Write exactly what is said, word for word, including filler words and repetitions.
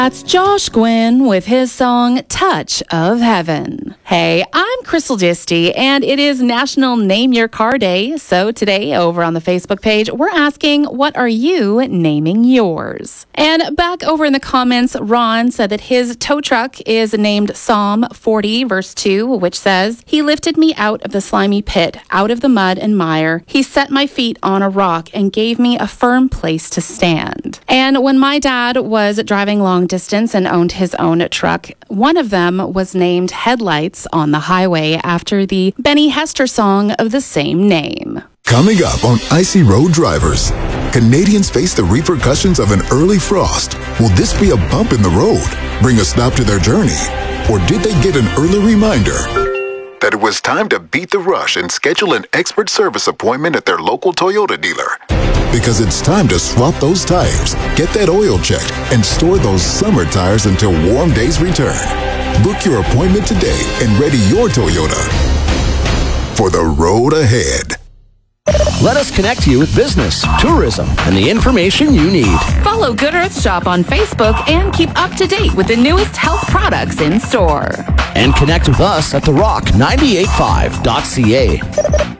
That's Josh Gwynn with his song Touch of Heaven. Hey, I'm Crystal Disty, and it is National Name Your Car Day. So today, over on the Facebook page, we're asking, what are you naming yours? And back over in the comments, Ron said that his tow truck is named Psalm forty, verse two, which says, He lifted me out of the slimy pit, out of the mud and mire. He set my feet on a rock and gave me a firm place to stand. And when my dad was driving long distance and owned his own truck, one of them was named Headlights on the Highway after the Benny Hester song of the same name. Coming up on Icy Road Drivers, Canadians face the repercussions of an early frost. Will this be a bump in the road, bring a stop to their journey? Or did they get an early reminder that it was time to beat the rush and schedule an expert service appointment at their local Toyota dealer? Because it's time to swap those tires, get that oil checked, and store those summer tires until warm days return. Book your appointment today and ready your Toyota for the road ahead. Let us connect you with business, tourism, and the information you need. Follow Good Earth Shop on Facebook and keep up to date with the newest health products in store. And connect with us at the rock nine eight five dot c a.